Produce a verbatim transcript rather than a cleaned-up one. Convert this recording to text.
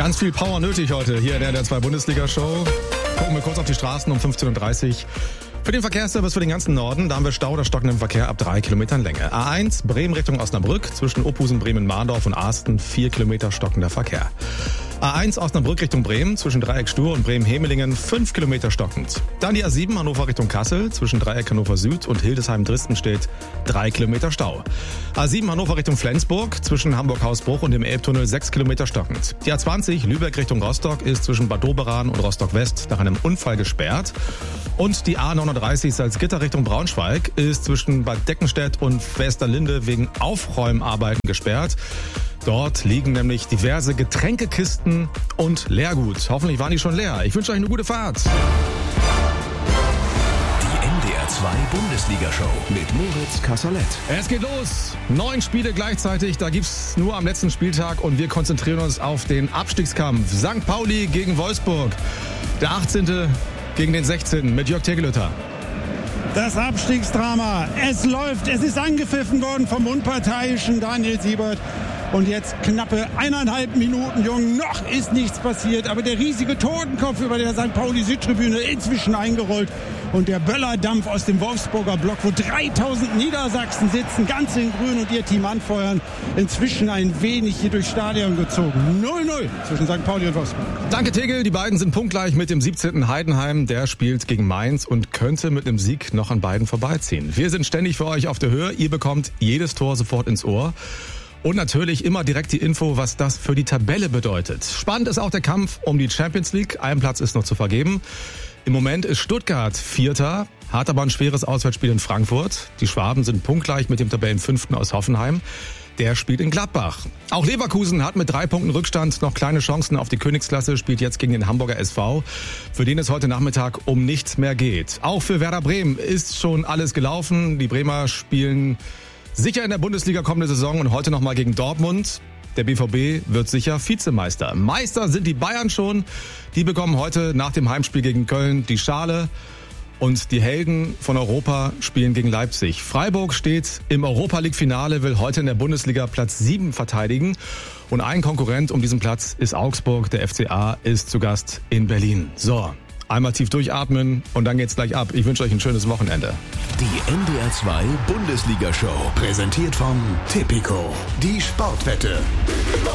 Ganz viel Power nötig heute hier in der, der zwei Bundesliga-Show. Gucken wir kurz auf die Straßen um fünfzehn Uhr dreißig. Für den Verkehrsservice für den ganzen Norden, da haben wir Stau oder stockenden Verkehr ab drei Kilometern Länge. A eins, Bremen Richtung Osnabrück, zwischen Opusen, Bremen, Mahndorf und Asten, vier Kilometer stockender Verkehr. A eins Osnabrück Richtung Bremen, zwischen Dreieck Stur und Bremen-Hemelingen, fünf Kilometer stockend. Dann die A sieben Hannover Richtung Kassel, zwischen Dreieck Hannover Süd und Hildesheim-Dristen steht drei Kilometer Stau. A sieben Hannover Richtung Flensburg, zwischen Hamburg-Hausbruch und dem Elbtunnel sechs Kilometer stockend. Die A zwanzig Lübeck Richtung Rostock ist zwischen Bad Doberan und Rostock-West nach einem Unfall gesperrt. Und die A neununddreißig Salzgitter Richtung Braunschweig ist zwischen Bad Deckenstedt und Westerlinde wegen Aufräumarbeiten gesperrt. Dort liegen nämlich diverse Getränkekisten und Leergut. Hoffentlich waren die schon leer. Ich wünsche euch eine gute Fahrt. Die N D R zwei Bundesliga-Show mit Moritz Kasserlet. Es geht los. Neun Spiele gleichzeitig. Da gibt's nur am letzten Spieltag. Und wir konzentrieren uns auf den Abstiegskampf. Sankt Pauli gegen Wolfsburg. Der achtzehnte gegen den sechzehnten mit Jörg Tegelötter. Das Abstiegsdrama. Es läuft. Es ist angepfiffen worden vom unparteiischen Daniel Siebert. Und jetzt knappe eineinhalb Minuten, Jungen, noch ist nichts passiert. Aber der riesige Totenkopf über der Sankt Pauli-Südtribüne inzwischen eingerollt. Und der Böllerdampf aus dem Wolfsburger Block, wo dreitausend Niedersachsen sitzen, ganz in Grün und ihr Team anfeuern, inzwischen ein wenig hier durchs Stadion gezogen. null null zwischen Sankt Pauli und Wolfsburg. Danke, Tegel. Die beiden sind punktgleich mit dem siebzehnten Heidenheim. Der spielt gegen Mainz und könnte mit einem Sieg noch an beiden vorbeiziehen. Wir sind ständig für euch auf der Höhe. Ihr bekommt jedes Tor sofort ins Ohr. Und natürlich immer direkt die Info, was das für die Tabelle bedeutet. Spannend ist auch der Kampf um die Champions League. Ein Platz ist noch zu vergeben. Im Moment ist Stuttgart Vierter, hat aber ein schweres Auswärtsspiel in Frankfurt. Die Schwaben sind punktgleich mit dem Tabellenfünften aus Hoffenheim. Der spielt in Gladbach. Auch Leverkusen hat mit drei Punkten Rückstand noch kleine Chancen auf die Königsklasse, spielt jetzt gegen den Hamburger S V, für den es heute Nachmittag um nichts mehr geht. Auch für Werder Bremen ist schon alles gelaufen. Die Bremer spielen sicher in der Bundesliga kommende Saison und heute nochmal gegen Dortmund. Der B V B wird sicher Vizemeister. Meister sind die Bayern schon. Die bekommen heute nach dem Heimspiel gegen Köln die Schale. Und die Helden von Europa spielen gegen Leipzig. Freiburg steht im Europa-League-Finale, will heute in der Bundesliga Platz sieben verteidigen. Und ein Konkurrent um diesen Platz ist Augsburg. Der F C A ist zu Gast in Berlin. So, einmal tief durchatmen und dann geht's gleich ab. Ich wünsche euch ein schönes Wochenende. Die N D R zwei Bundesliga-Show, präsentiert von Tipico, die Sportwette.